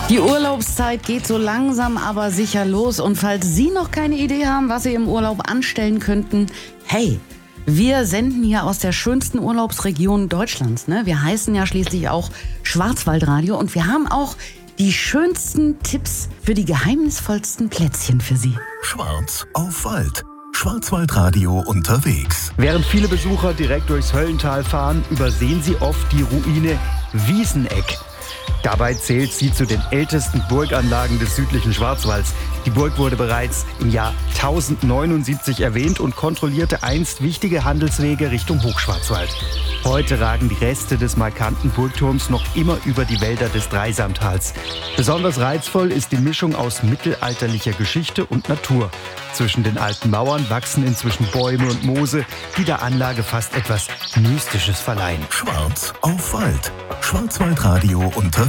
Die Urlaubszeit geht so langsam aber sicher los. Und falls Sie noch keine Idee haben, was Sie im Urlaub anstellen könnten, hey, wir senden hier aus der schönsten Urlaubsregion Deutschlands. Ne? Wir heißen ja schließlich auch Schwarzwaldradio und wir haben auch die schönsten Tipps für die geheimnisvollsten Plätzchen für Sie. Schwarz auf Wald. Schwarzwaldradio unterwegs. Während viele Besucher direkt durchs Höllental fahren, übersehen sie oft die Ruine Wieseneck. Dabei zählt sie zu den ältesten Burganlagen des südlichen Schwarzwalds. Die Burg wurde bereits im Jahr 1079 erwähnt und kontrollierte einst wichtige Handelswege Richtung Hochschwarzwald. Heute ragen die Reste des markanten Burgturms noch immer über die Wälder des Dreisamtals. Besonders reizvoll ist die Mischung aus mittelalterlicher Geschichte und Natur. Zwischen den alten Mauern wachsen inzwischen Bäume und Moose, die der Anlage fast etwas Mystisches verleihen. Schwarz auf Wald. Schwarzwaldradio unterwegs.